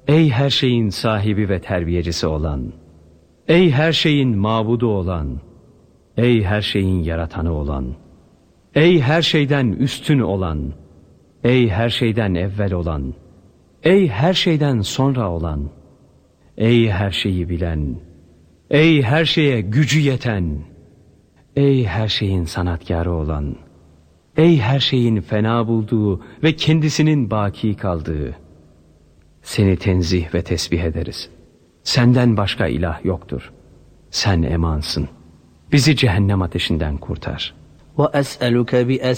Ey her şeyin sahibi ve terbiyecisi olan, ey her şeyin mabudu olan, ey her şeyin yaratanı olan, ey her şeyden üstün olan, ey her şeyden evvel olan, ey her şeyden sonra olan, ey her şeyi bilen, ey her şeye gücü yeten, ey her şeyin sanatkarı olan, ey her şeyin fena bulduğu ve kendisinin baki kaldığı, seni tenzih ve tesbih ederiz. Senden başka ilah yoktur. Sen emansın. Bizi cehennem ateşinden kurtar. وَأَسْأَلُكَ